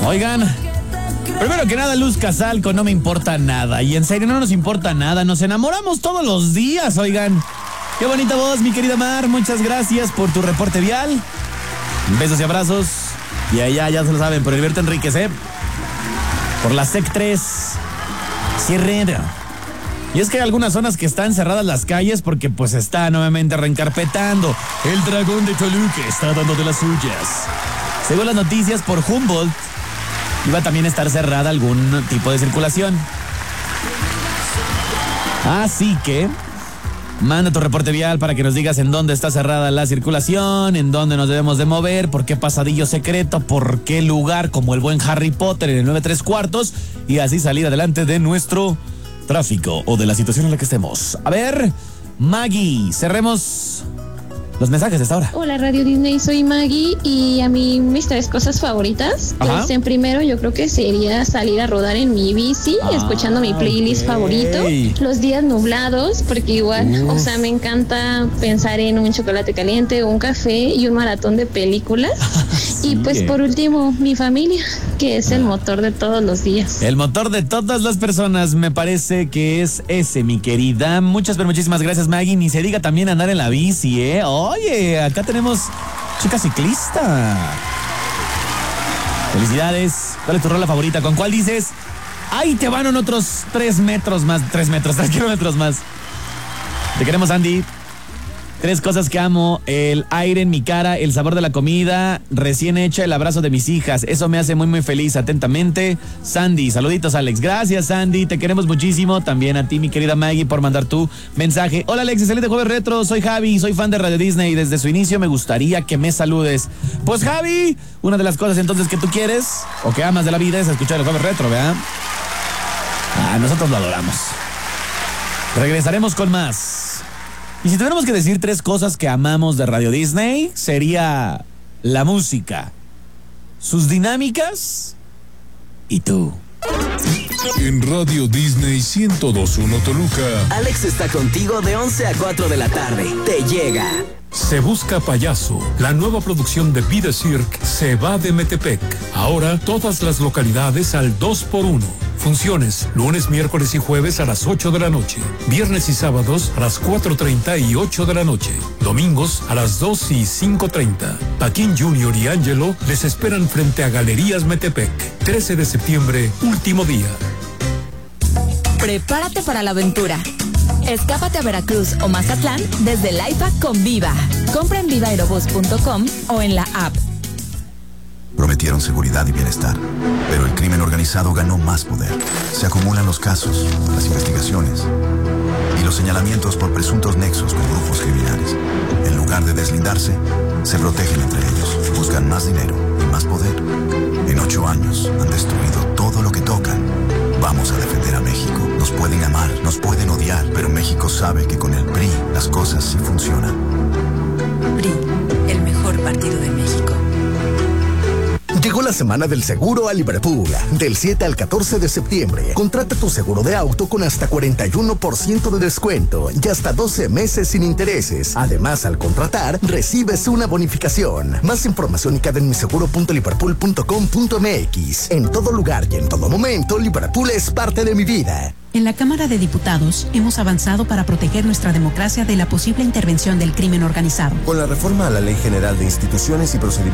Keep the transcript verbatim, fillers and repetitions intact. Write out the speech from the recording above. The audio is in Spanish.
Oigan, primero que nada, Luz Casal con No Me Importa Nada. Y en serio, no nos importa nada. Nos enamoramos todos los días, oigan. Qué bonita voz, mi querida Mar. Muchas gracias por tu reporte vial. Besos y abrazos. Y allá, ya se lo saben, por Heriberto Enríquez, ¿eh? Por la S E C tres. Cierre. Y es que hay algunas zonas que están cerradas las calles porque pues está nuevamente reencarpetando. El dragón de Toluca está dando de las suyas. Según las noticias, por Humboldt iba también a estar cerrada algún tipo de circulación. Así que manda tu reporte vial para que nos digas en dónde está cerrada la circulación, en dónde nos debemos de mover, por qué pasadillo secreto, por qué lugar, como el buen Harry Potter en el nueve tres cuartos, y así salir adelante de nuestro tráfico o de la situación en la que estemos. A ver, Maggie, cerremos los mensajes de esta hora. Hola Radio Disney, soy Maggie y a mí mis tres cosas favoritas. Pues en primero yo creo que sería salir a rodar en mi bici, ah, escuchando mi playlist okay. favorito. Los días nublados, porque igual, Uf. o sea, me encanta pensar en un chocolate caliente, un café y un maratón de películas. sí, y pues por último, mi familia, que es el motor de todos los días. El motor de todas las personas, me parece que es ese, mi querida. Muchas, pero muchísimas gracias, Maggie. Ni se diga también andar en la bici, ¿eh? Oye, acá tenemos chica ciclista. Felicidades. ¿Cuál es tu rola favorita? ¿Con cuál dices? Ahí te van en otros tres metros más, tres metros, tres kilómetros más. Te queremos, Andy. Tres cosas que amo: el aire en mi cara, el sabor de la comida recién hecha, el abrazo de mis hijas. Eso me hace muy muy feliz. Atentamente, Sandy. Saluditos, Alex. Gracias, Sandy. Te queremos muchísimo. También a ti, mi querida Maggie, por mandar tu mensaje. Hola, Alex. Excelente jueves retro. Soy Javi. Soy fan de Radio Disney. Desde su inicio me gustaría que me saludes. Pues, Javi, una de las cosas entonces que tú quieres o que amas de la vida es escuchar el jueves retro, ¿verdad? Ah, nosotros lo adoramos. Regresaremos con más. Y si tuviéramos que decir tres cosas que amamos de Radio Disney, sería la música, sus dinámicas y tú. En Radio Disney ciento dos punto uno Toluca, Alex está contigo de once a cuatro de la tarde. Te llega Se Busca Payaso, la nueva producción de Be The Cirque, se va de Metepec. Ahora todas las localidades al dos por uno. Funciones lunes, miércoles y jueves a las ocho de la noche. Viernes y sábados a las cuatro treinta y ocho de la noche. Domingos a las dos y cinco treinta. Paquín Junior y Angelo les esperan frente a Galerías Metepec. trece de septiembre, último día. Prepárate para la aventura. Escápate a Veracruz o Mazatlán desde el iPad con Viva. Compra en viva aerobús punto com o en la app. Prometieron seguridad y bienestar, pero el crimen organizado ganó más poder. Se acumulan los casos, las investigaciones y los señalamientos por presuntos nexos con grupos criminales. En lugar de deslindarse, se protegen entre ellos, buscan más dinero y más poder. En ocho años han destruido todo lo que tocan. Vamos a defender a México. Nos pueden amar, nos pueden odiar, pero México sabe que con el P R I las cosas sí funcionan. P R I, el mejor partido de México. Llegó la semana del seguro a Liverpool. Del siete al catorce de septiembre. Contrata tu seguro de auto con hasta cuarenta y uno por ciento de descuento y hasta doce meses sin intereses. Además, al contratar, recibes una bonificación. Más información y en mi seguro punto liverpool punto com punto m x. En todo lugar y en todo momento, Liverpool es parte de mi vida. En la Cámara de Diputados hemos avanzado para proteger nuestra democracia de la posible intervención del crimen organizado. Con la reforma a la Ley General de Instituciones y Procedimientos